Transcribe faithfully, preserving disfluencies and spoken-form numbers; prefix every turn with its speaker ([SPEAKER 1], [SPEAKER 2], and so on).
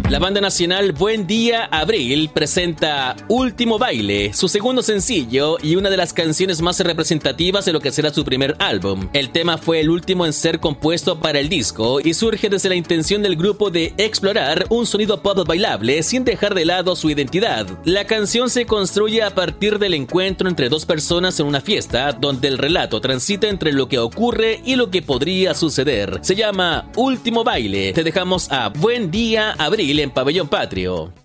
[SPEAKER 1] La banda nacional Buen Día Abril presenta Último Baile, su segundo sencillo y una de las canciones más representativas de lo que será su primer álbum. El tema fue el último en ser compuesto para el disco y surge desde la intención del grupo de explorar un sonido pop bailable sin dejar de lado su identidad. La canción se construye a partir del encuentro entre dos personas en una fiesta, donde el relato transita entre lo que ocurre y lo que podría suceder. Se llama Último Baile. Te dejamos a Buen Día Abril en Pabellón Patrio.